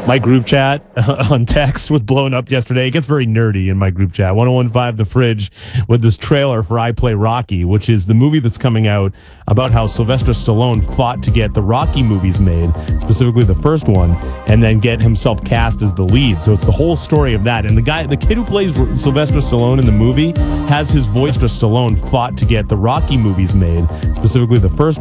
My group chat on text was blown up yesterday. It gets very nerdy in my group chat. 1015 The Fridge with this trailer for I Play Rocky, which is the movie that's coming out about how Sylvester Stallone fought to get the Rocky movies made, specifically the first one, and then get himself cast as the lead. So it's the whole story of that. And the kid who plays Sylvester Stallone in the movie has his voice to Stallone fought to get the Rocky movies made, specifically the first